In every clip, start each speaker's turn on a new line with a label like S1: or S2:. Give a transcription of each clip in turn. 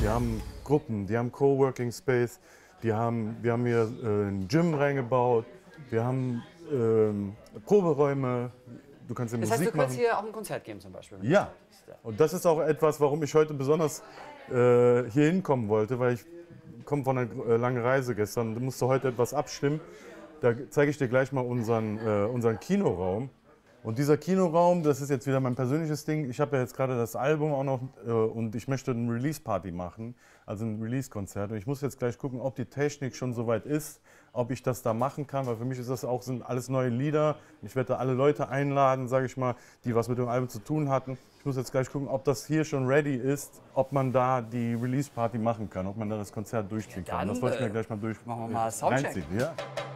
S1: die haben Gruppen, die haben Coworking Space, wir haben hier ein Gym reingebaut, wir haben Proberäume, du kannst hier
S2: Das
S1: Musik
S2: heißt, du könntest
S1: machen.
S2: hier auch ein Konzert geben zum Beispiel?
S1: Ja, und das ist auch etwas, warum ich heute besonders hier hinkommen wollte, weil ich komme von einer langen Reise gestern, musste heute etwas abstimmen. Da zeige ich dir gleich mal unseren Kinoraum. Und dieser Kinoraum, das ist jetzt wieder mein persönliches Ding. Ich habe ja jetzt gerade das Album auch noch und ich möchte eine Release-Party machen, also ein Release-Konzert. Und ich muss jetzt gleich gucken, ob die Technik schon soweit ist, ob ich das da machen kann, weil für mich ist das auch, sind alles neue Lieder. Ich werde da alle Leute einladen, sage ich mal, die was mit dem Album zu tun hatten. Ich muss jetzt gleich gucken, ob das hier schon ready ist, ob man da die Release-Party machen kann, ob man da das Konzert durchziehen kann. Das wollte ich mir gleich mal
S2: machen wir mal Soundcheck.
S1: reinziehen. Ja.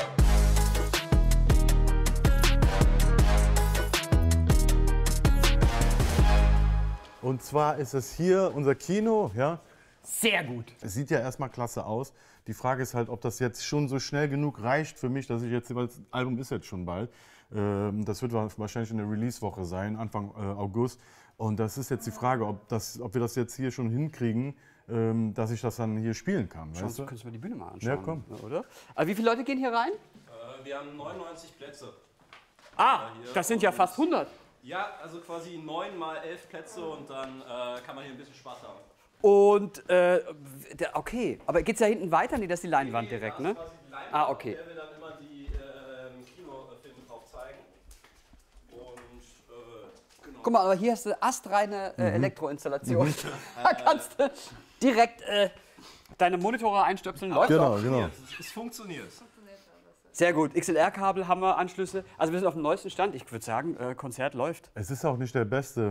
S1: Und zwar ist es hier unser Kino, ja.
S2: Sehr gut.
S1: Es sieht ja erstmal klasse aus. Die Frage ist halt, ob das jetzt schon so schnell genug reicht für mich, dass ich jetzt, weil das Album ist jetzt schon bald, das wird wahrscheinlich in der Release-Woche sein, Anfang August. Und das ist jetzt die Frage, ob wir das jetzt hier schon hinkriegen, dass ich das dann hier spielen kann.
S2: Kannst du mir die Bühne mal anschauen?
S1: Ja, komm.
S2: Oder? Also wie viele Leute gehen hier rein?
S3: Wir haben 99 Plätze.
S2: Ah, das sind ja fast 100.
S3: Ja, also quasi 9 mal 11 Plätze und dann kann man hier ein bisschen Spaß haben.
S2: Und, okay, aber geht's da hinten weiter? Nee, das ist die Leinwand direkt, ne? Ah, okay.
S3: Der will dann immer die Kinofilme drauf zeigen. Und, genau.
S2: Guck mal, aber hier hast du astreine Elektroinstallation. Da kannst du direkt deine Monitore einstöpseln. Läuft
S1: Genau,
S2: doch.
S1: genau.
S3: Es funktioniert.
S2: Sehr gut. XLR-Kabel haben wir, Anschlüsse. Also wir sind auf dem neuesten Stand. Ich würde sagen, Konzert läuft.
S1: Es ist auch nicht der beste.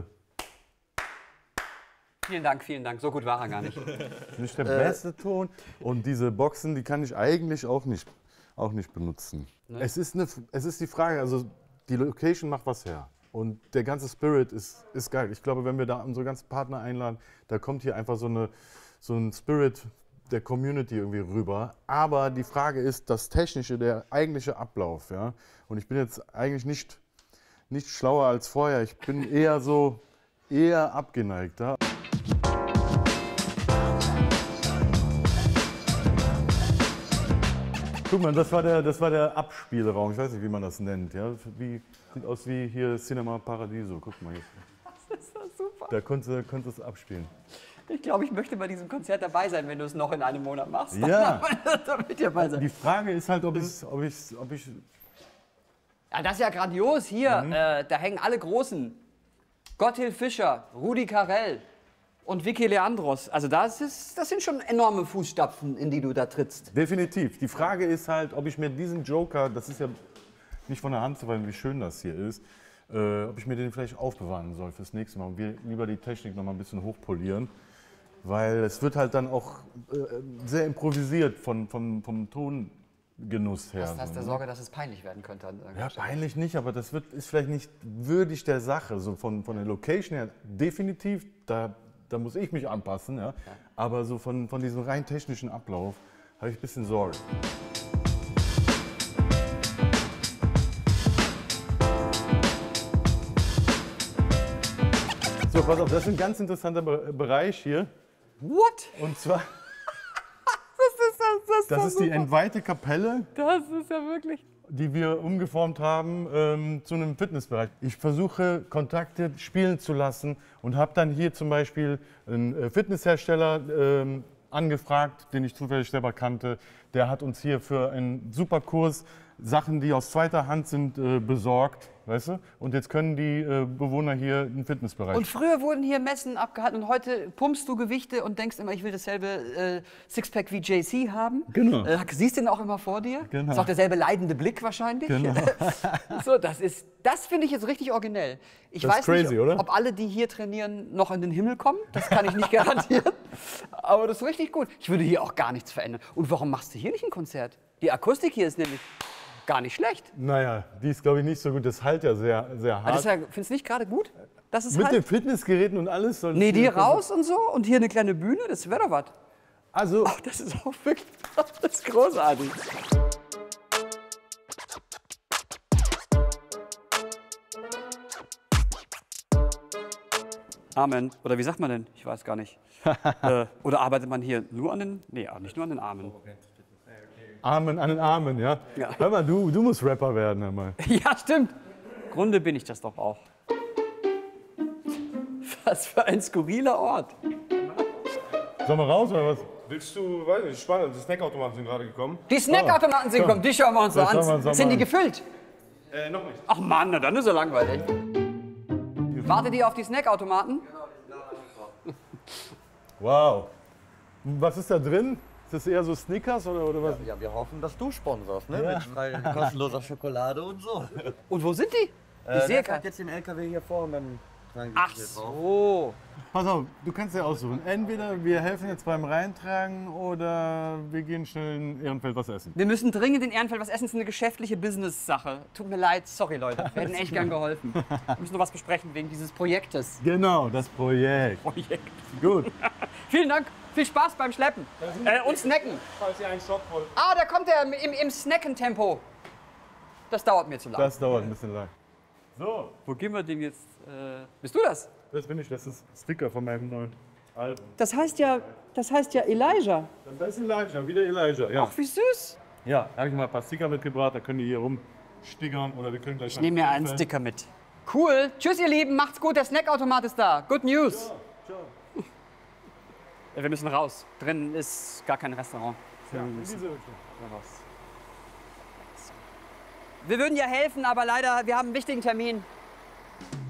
S2: Vielen Dank, vielen Dank. So gut war er gar nicht.
S1: Nicht der beste Ton. Und diese Boxen, die kann ich eigentlich auch nicht benutzen.
S2: Ne?
S1: Es ist die Frage, also die Location macht was her. Und der ganze Spirit ist geil. Ich glaube, wenn wir da unsere ganzen Partner einladen, da kommt hier einfach so ein Spirit der Community irgendwie rüber. Aber die Frage ist, das Technische, der eigentliche Ablauf. Ja? Und ich bin jetzt eigentlich nicht schlauer als vorher. Ich bin eher abgeneigt. Ja? Guck mal, das war der Abspielraum. Ich weiß nicht, wie man das nennt. Ja? Sieht aus wie hier Cinema Paradiso. Guck mal hier.
S2: Das ist doch super.
S1: Da konntest du abspielen.
S2: Ich glaube, ich möchte bei diesem Konzert dabei sein, wenn du es noch in einem Monat machst.
S1: Ja.
S2: Damit ihr dabei seid.
S1: Die Frage ist halt, ob ich
S2: Ja, das ist ja grandios. Hier, da hängen alle Großen. Gotthilf Fischer, Rudi Carrell und Vicky Leandros. Also das sind schon enorme Fußstapfen, in die du da trittst.
S1: definitiv. Die Frage ist halt, ob ich mir diesen Joker, das ist ja nicht von der Hand zu weisen, wie schön das hier ist, ob ich mir den vielleicht aufbewahren soll fürs nächste Mal und wir lieber die Technik noch mal ein bisschen hochpolieren. Weil es wird halt dann auch sehr improvisiert vom Tongenuss her.
S2: Hast du Sorge, dass es peinlich werden könnte?
S1: Ja, peinlich nicht, aber das ist vielleicht nicht würdig der Sache. So von der Location her definitiv, da muss ich mich anpassen. Ja? Aber so von diesem rein technischen Ablauf habe ich ein bisschen Sorge. So, pass auf, das ist ein ganz interessanter Bereich hier.
S2: What?
S1: Und zwar,
S2: Das
S1: das ist die entweihte Kapelle,
S2: Das ist ja wirklich...
S1: die wir umgeformt haben zu einem Fitnessbereich. Ich versuche, Kontakte spielen zu lassen und habe dann hier zum Beispiel einen Fitnesshersteller angefragt, den ich zufällig selber kannte. Der hat uns hier für einen super Kurs Sachen, die aus zweiter Hand sind, besorgt. Weißt du? Und jetzt können die Bewohner hier einen Fitnessbereich.
S2: Und früher wurden hier Messen abgehalten und heute pumpst du Gewichte und denkst immer, ich will dasselbe Sixpack wie JC haben.
S1: Genau.
S2: Siehst den auch immer vor dir.
S1: Genau.
S2: Ist auch derselbe leidende Blick wahrscheinlich.
S1: Genau.
S2: So, das finde ich jetzt richtig originell. Ich
S1: Das ist
S2: weiß
S1: crazy,
S2: nicht,
S1: oder?
S2: ob alle, die hier trainieren, noch in den Himmel kommen. Das kann ich nicht garantieren. Aber das ist richtig gut. Ich würde hier auch gar nichts verändern. Und warum machst du hier nicht ein Konzert? Die Akustik hier ist nämlich gar nicht schlecht.
S1: Naja, die ist, glaube ich, nicht so gut. Das halt ja sehr, sehr hart.
S2: Findest du nicht gerade gut? Das ist
S1: Mit
S2: halt.
S1: den Fitnessgeräten und alles. soll
S2: Nee,
S1: es
S2: die
S1: hier-
S2: raus und so und hier eine kleine Bühne, das wäre doch was.
S1: Also,
S2: Ach, das ist auch wirklich, das ist großartig. Amen. Oder wie sagt man denn? Ich weiß gar nicht. Oder arbeitet man hier nur an den... Nee, nicht nur an den Armen.
S1: Armen an den Armen, ja?
S2: Ja.
S1: Hör mal, du musst Rapper werden, hör mal.
S2: Ja, stimmt. Im Grunde bin ich das doch auch. Was für ein skurriler Ort.
S1: Sollen wir raus oder was?
S4: Willst du, weiß nicht, spannend, die Snackautomaten sind gerade gekommen.
S2: Die Snackautomaten sind gekommen, die schauen wir uns so
S1: Das schauen wir
S2: an.
S1: uns doch
S2: Sind
S1: mal
S2: die
S1: an.
S2: gefüllt?
S4: Noch nicht.
S2: Ach Mann, na dann ist er langweilig. Wartet ihr auf die Snackautomaten?
S1: Wow. Was ist da drin? Ist das eher so Snickers oder was?
S5: Ja, wir hoffen, dass du sponsorst, ne? Mit kostenloser Schokolade und so.
S2: Und wo sind die? Ich sehe
S5: Der
S2: keinen.
S5: kommt jetzt im LKW hier vor und dann tragen die
S2: Ach
S5: hier drauf.
S2: so.
S1: Pass auf, du kannst dir aussuchen. Entweder wir helfen jetzt beim Reintragen oder wir gehen schnell in Ehrenfeld was essen.
S2: Wir müssen dringend in Ehrenfeld was essen. Das ist eine geschäftliche Business-Sache. Tut mir leid, sorry Leute. Wir hätten echt gern geholfen. Wir müssen noch was besprechen wegen dieses Projektes.
S1: Genau, das Projekt. Gut.
S2: Vielen Dank. Viel Spaß beim Schleppen. Und Snacken.
S4: Falls ihr einen Shop wollt.
S2: Ah, da kommt er im Snacken-Tempo. Das dauert mir zu lang.
S1: Das dauert ein bisschen lang. So,
S2: Wo gehen wir denn jetzt? Bist du das?
S1: das bin ich. Das ist Sticker von meinem neuen Album.
S2: Das heißt ja Elijah.
S1: Das ist Elijah, wieder Elijah. Ja,
S2: Ach, wie süß.
S1: ja da habe ich mal ein paar Sticker mitgebracht. Da können die hier rumstickern oder wir können gleich.
S2: Ich nehme mir einen Sticker mit. Cool. Tschüss, ihr Lieben. Macht's gut. Der Snackautomat ist da. Good News. Ja, wir müssen raus. Drinnen ist gar kein Restaurant. Wir müssen raus. Wir würden ja helfen, aber leider, wir haben einen wichtigen Termin.